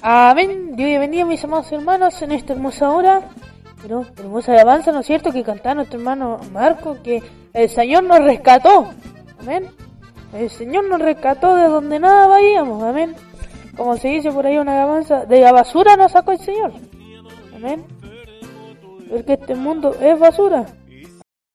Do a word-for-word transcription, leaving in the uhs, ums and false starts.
Amén. Dios bendiga, mis amados hermanos, en esta hermosa hora. Pero hermosa alabanza, ¿no es cierto? Que cantaba nuestro hermano Marco, que el Señor nos rescató. Amén. El Señor nos rescató de donde nada veíamos. Amén. Como se dice por ahí una alabanza, de la basura nos sacó el Señor. Amén. Porque este mundo es basura.